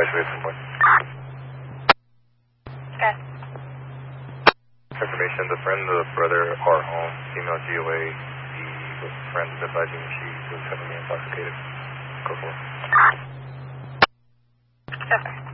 actually at some point. Okay. Information, the friend of the brother are home, female GOA, the friend is advising she was heavily intoxicated. Go for it. Okay.